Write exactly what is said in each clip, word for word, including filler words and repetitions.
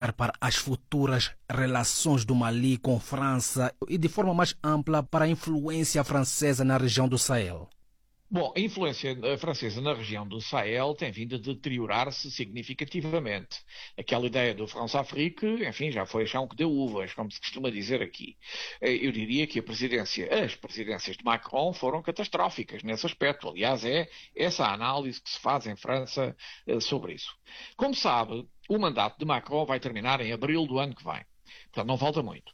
olhar para as futuras relações do Mali com França e, de forma mais ampla, para a influência francesa na região do Sahel? Bom, a influência francesa na região do Sahel tem vindo a deteriorar-se significativamente. Aquela ideia do France-Afrique, enfim, já foi chão que deu uvas, como se costuma dizer aqui. Eu diria que a presidência, as presidências de Macron foram catastróficas nesse aspecto. Aliás, é essa a análise que se faz em França sobre isso. Como sabe, o mandato de Macron vai terminar em abril do ano que vem. Portanto, não falta muito.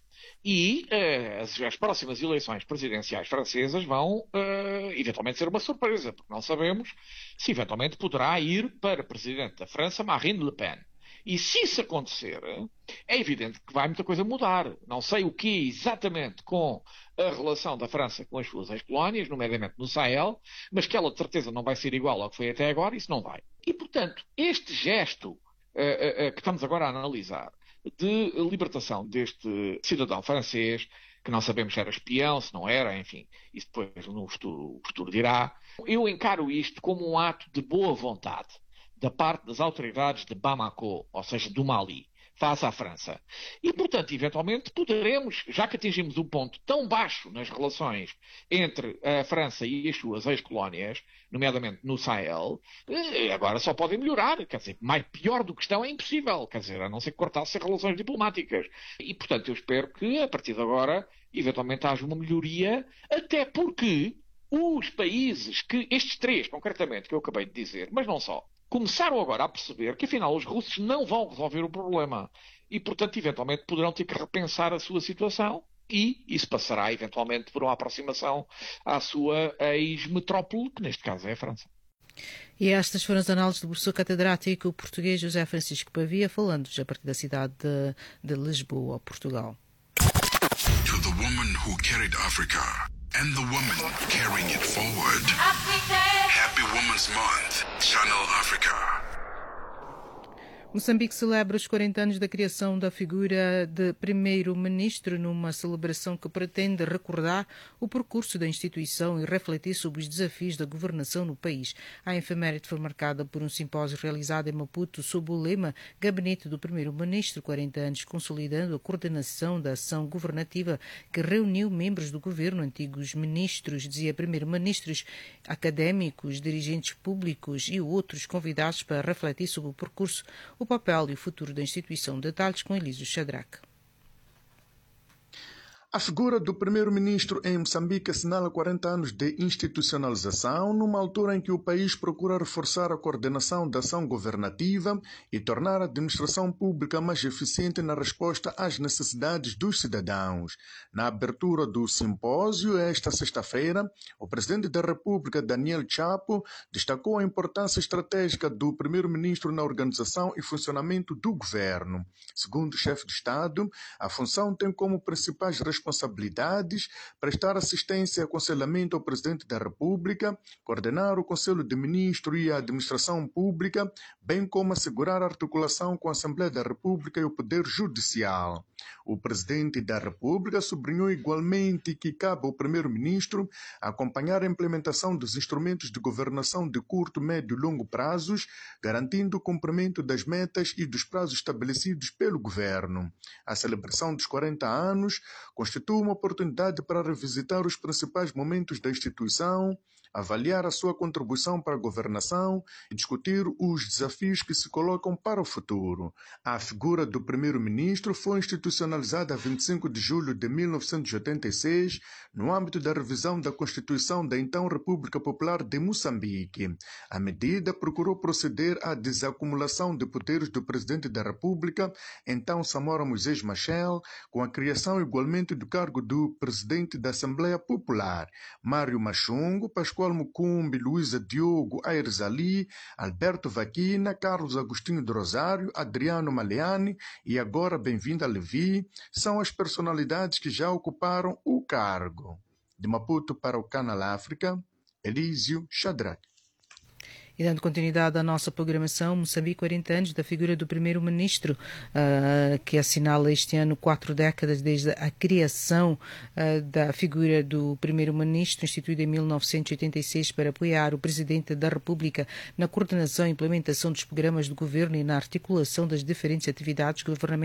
E uh, as, as próximas eleições presidenciais francesas vão uh, eventualmente ser uma surpresa, porque não sabemos se eventualmente poderá ir para presidente da França Marine Le Pen. E se isso acontecer, é evidente que vai muita coisa mudar. Não sei o que exatamente com a relação da França com as suas ex-colónias, nomeadamente no Sahel, mas que ela de certeza não vai ser igual ao que foi até agora, isso não vai. E, portanto, este gesto uh, uh, uh, que estamos agora a analisar, de libertação deste cidadão francês, que não sabemos se era espião, se não era, enfim, isso depois no futuro, o futuro dirá. Eu encaro isto como um ato de boa vontade da parte das autoridades de Bamako, ou seja, do Mali, face à França. E, portanto, eventualmente poderemos, já que atingimos um ponto tão baixo nas relações entre a França e as suas ex-colónias, nomeadamente no Sahel, agora só podem melhorar. Quer dizer, mais pior do que estão é impossível. Quer dizer, a não ser que cortassem relações diplomáticas. E, portanto, eu espero que, a partir de agora, eventualmente haja uma melhoria, até porque os países que, estes três, concretamente, que eu acabei de dizer, mas não só, começaram agora a perceber que, afinal, os russos não vão resolver o problema e, portanto, eventualmente poderão ter que repensar a sua situação e isso passará, eventualmente, por uma aproximação à sua ex-metrópole, que neste caso é a França. E estas foram as análises do professor catedrático português José Francisco Pavia, falando-nos a partir da cidade de, de Lisboa, Portugal. To the woman who carried Africa and the woman carrying it forward. Africa. Happy Women's Month, Channel Africa. Moçambique celebra os quarenta anos da criação da figura de primeiro-ministro numa celebração que pretende recordar o percurso da instituição e refletir sobre os desafios da governação no país. A efeméride foi marcada por um simpósio realizado em Maputo sob o lema Gabinete do Primeiro-Ministro, quarenta anos consolidando a coordenação da ação governativa, que reuniu membros do governo, antigos ministros, dizia primeiro-ministros, académicos, dirigentes públicos e outros convidados para refletir sobre o percurso, o papel e o futuro da instituição. Detalhes com Elísio Shadrack. A figura do primeiro-ministro em Moçambique assinala quarenta anos de institucionalização, numa altura em que o país procura reforçar a coordenação da ação governativa e tornar a administração pública mais eficiente na resposta às necessidades dos cidadãos. Na abertura do simpósio, esta sexta-feira, o presidente da República, Daniel Chapo, destacou a importância estratégica do primeiro-ministro na organização e funcionamento do governo. Segundo o chefe de Estado, a função tem como principais responsabilidades responsabilidades, prestar assistência e aconselhamento ao Presidente da República, coordenar o Conselho de Ministros e a Administração Pública, bem como assegurar a articulação com a Assembleia da República e o Poder Judicial. O Presidente da República sublinhou igualmente que cabe ao Primeiro-Ministro acompanhar a implementação dos instrumentos de governação de curto, médio e longo prazos, garantindo o cumprimento das metas e dos prazos estabelecidos pelo Governo. A celebração dos quarenta anos constitui uma oportunidade para revisitar os principais momentos da instituição, avaliar a sua contribuição para a governação e discutir os desafios que se colocam para o futuro. A figura do primeiro-ministro foi institucionalizada a vinte e cinco de julho de mil novecentos e oitenta e seis, no âmbito da revisão da Constituição da então República Popular de Moçambique. A medida procurou proceder à desacumulação de poderes do Presidente da República, então Samora Moisés Machel, com a criação igualmente do cargo do Presidente da Assembleia Popular, Mário Machungo, Pascoal Mucumbi, Luísa Diogo Aires Ali, Alberto Vaquina, Carlos Agostinho de Rosário, Adriano Maleani e agora Bem-vinda Levi, são as personalidades que já ocuparam o cargo. De Maputo para o Canal África, Elísio Shadrack. E dando continuidade à nossa programação, Moçambique, quarenta anos da figura do primeiro-ministro, uh, que assinala este ano quatro décadas desde a criação uh, da figura do primeiro-ministro, instituída em mil novecentos e oitenta e seis para apoiar o Presidente da República na coordenação e implementação dos programas do governo e na articulação das diferentes atividades governamentais.